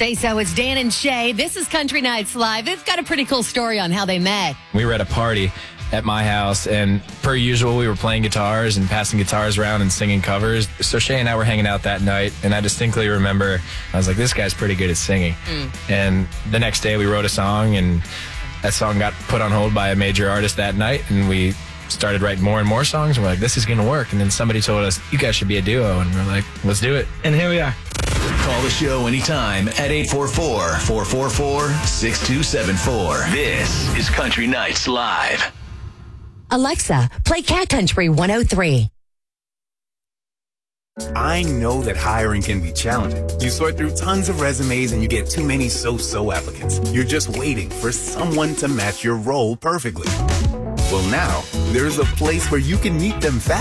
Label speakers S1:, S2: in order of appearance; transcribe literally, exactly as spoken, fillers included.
S1: say so. It's Dan and Shay. This is Country Nights Live. They've got a pretty cool story on how they met.
S2: We were at a party at my house, and per usual, we were playing guitars and passing guitars around and singing covers. So Shay and I were hanging out that night, and I distinctly remember, I was like, this guy's pretty good at singing. Mm. And the next day, we wrote a song, and that song got put on hold by a major artist that night, and we started writing more and more songs, and we're like, this is going to work. And then somebody told us, you guys should be a duo, and we're like, let's do it.
S3: And here we are.
S4: Call the show anytime at eight four four, four four four, six two seven four. This is Country Nights Live.
S1: Alexa, play Cat Country one oh three.
S5: I know that hiring can be challenging. You sort through tons of resumes and you get too many so-so applicants. You're just waiting for someone to match your role perfectly. Well, now, there's a place where you can meet them fast.